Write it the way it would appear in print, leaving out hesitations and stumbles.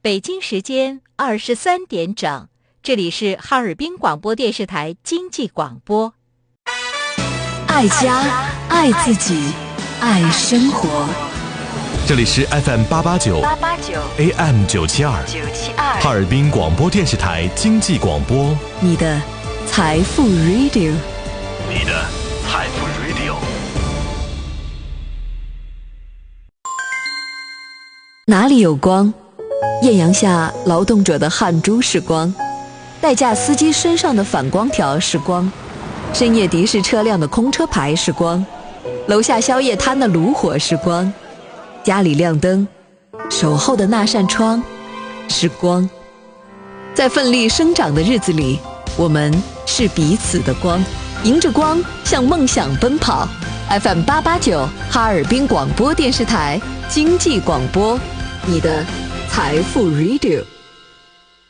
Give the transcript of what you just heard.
北京时间23点整，这里是哈尔滨广播电视台经济广播。 爱家，爱自己，爱生活。 这里是 FM889 AM972 哈尔滨广播电视台经济广播， 你的财富 Radio， 你的财富 Radio。 哪里有光？艳阳下劳动者的汗珠是光，代驾司机身上的反光条是光，深夜的士车辆的空车牌是光，楼下宵夜摊的炉火是光，家里亮灯，守候的那扇窗是光。在奋力生长的日子里，我们是彼此的光，迎着光向梦想奔跑。 FM889 哈尔滨广播电视台经济广播，你的财富 Radio。